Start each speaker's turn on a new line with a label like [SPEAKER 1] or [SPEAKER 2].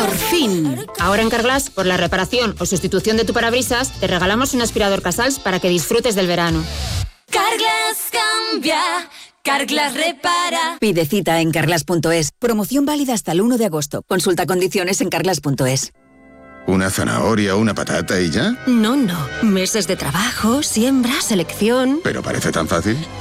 [SPEAKER 1] ¡Por fin! Ahora en Carglass, por la reparación o sustitución de tu parabrisas, te regalamos un aspirador Casals para que disfrutes del verano.
[SPEAKER 2] Carglass cambia, Carglass repara.
[SPEAKER 3] Pide cita en carglass.es. Promoción válida hasta el 1 de agosto. Consulta condiciones en carglass.es.
[SPEAKER 4] ¿Una zanahoria o una patata y ya?
[SPEAKER 1] No. Meses de trabajo, siembra, selección...
[SPEAKER 4] Pero parece tan fácil.